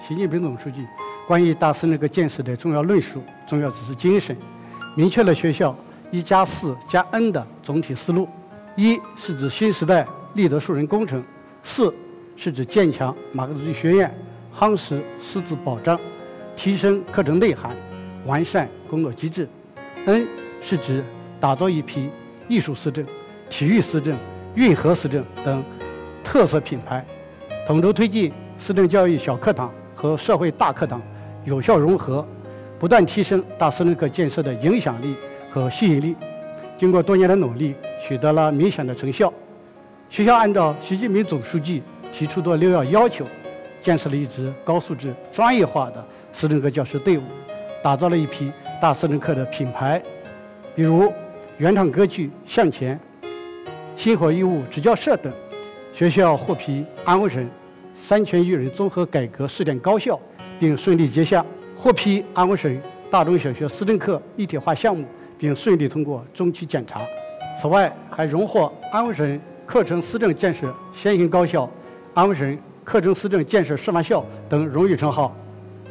习近平总书记关于大4建设的重要论述、重要指示精神，明确了学校1+4+N 的总体思路。1是指新时代立德树人工程，4是指坚强马克思主义学院，夯实师资保障，提升课程内涵，完善工作机制。N 是指打造一批艺术思政、体育思政、运河思政等特色品牌，统筹推进思政教育小课堂和社会大课堂有效融合，不断提升大4建设的影响力和吸引力。经过多年的努力，取得了明显的成效。学校按照习近平总书记提出的6要要求，建设了一支高素质、专业化的思政课教师队伍，打造了一批大4的品牌，比如原创歌剧《向前》、星火义务职教社等。学校获批安徽省3全育人综合改革试点高校，并顺利结项；获批安徽省大中小学思政课一体化项目，并顺利通过中期检查。此外，还荣获安徽省课程思政建设先行高校、安徽省课程思政建设示范校等荣誉称号。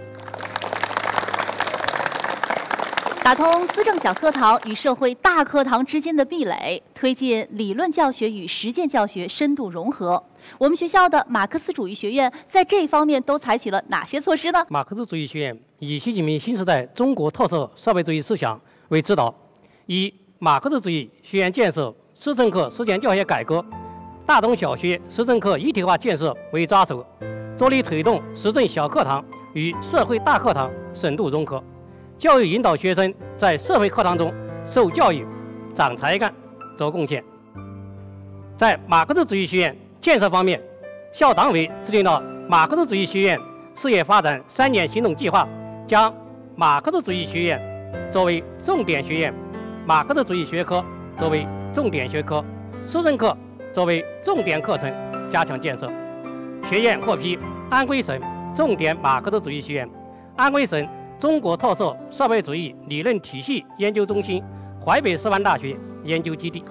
打通思政小课堂与社会大课堂之间的壁垒，推进理论教学与实践教学深度融合。我们学校的马克思主义学院在这方面都采取了哪些措施呢？ 马克思主义学院以习近平新时代中国特色社会主义思想为指导，以马克思主义学院建设思政课实践教学改革、大中小学思政课一体化建设为抓手，着力推动思政小课堂与社会大课堂深度融合，教育引导学生在社会课堂中受教育、长才干、做贡献。在马克思主义学院建设方面，校党委制定了马克思主义学院事业发展3年行动计划，将马克思主义学院作为重点学院，马克思主义学科作为重点学科，思政课作为重点课程加强建设。学院获批安徽省重点马克思主义学院、安徽省中国特色社会主义理论体系研究中心、淮北师范大学研究基地。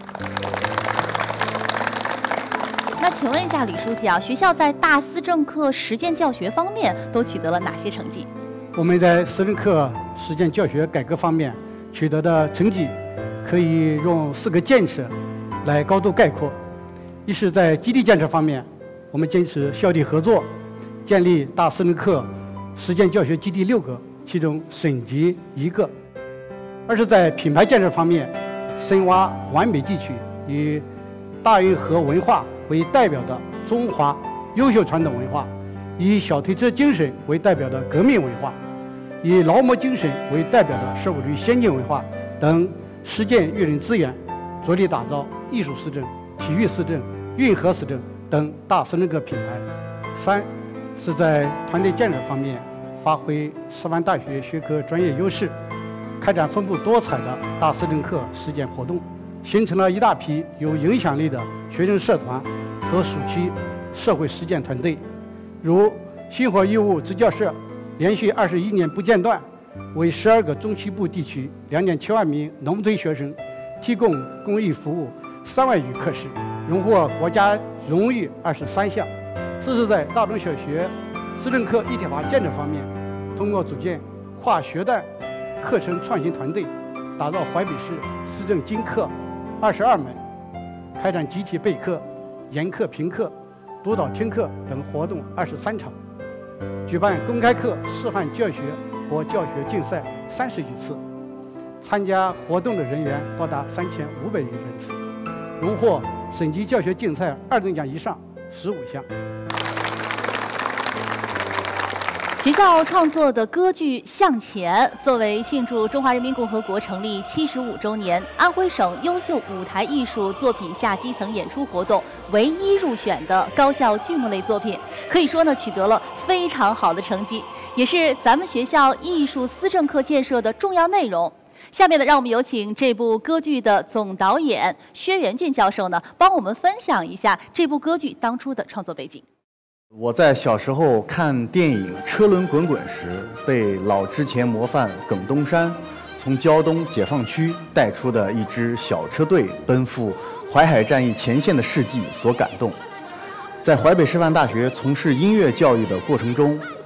那请问一下李书记啊，学校在大思政课实践教学方面都取得了哪些成绩？ 我们在思政课实践教学改革方面取得的成绩，可以用4个建设来高度概括。一是在基地建设方面，我们坚持校地合作，建立大思政课实践教学基地6个，其中省级1个。二是在品牌建设方面，深挖皖北地区以大运河文化为代表的中华优秀传统文化，以小推车精神为代表的革命文化，以劳模精神为代表的社会主义先进文化等实践育人资源，着力打造艺术思政、体育思政、运河思政等大思政课品牌。3是在团队建设方面发挥师范大学学科专业优势，开展丰富多彩的大思政课实践活动，形成了一大批有影响力的学生社团和暑期社会实践团队，如星火义务职教社连续21年不间断，为12个中西部地区2.7万名农村学生提供公益服务3万余课时，荣获国家荣誉23项。4是在大中小学思政课一体化建设方面，通过组建跨学段课程创新团队，打造淮北市思政精课22门，开展集体备课、研课评课、督导听课等活动23场，举办公开课示范教学或教学竞赛30余次，参加活动的人员多达3500余人次，荣获省级教学竞赛2等奖以上15项。 学校创作的歌剧《向前》作为庆祝中华人民共和国成立75周年、安徽省优秀舞台艺术作品下基层演出活动唯一入选的高校剧目类作品，可以说呢取得了非常好的成绩，也是咱们学校艺术思政课建设的重要内容。下面呢，让我们有请这部歌剧的总导演薛元俊教授呢，帮我们分享一下这部歌剧当初的创作背景。 我在小时候看电影《车轮滚滚》时，被老之前模范耿东山从胶东解放区带出的一支小车队奔赴淮海战役前线的事迹所感动。在淮北师范大学从事音乐教育的过程中，